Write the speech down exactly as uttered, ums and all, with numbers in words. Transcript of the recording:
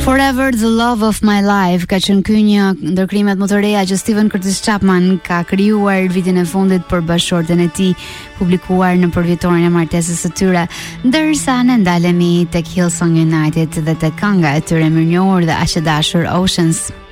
Forever the Love of My Life ka qenë ky një ndër krimet më të reja që Steven Curtis Chapman ka krijuar vitin e fundit për bashkëshorten e tij, publikuar në përvjetorin e martesës së tyre, ndërsa ne ndalemi tek Hillsong United dhe tek kënga e tyre mirënjohur dhe aq e dashur Oceans.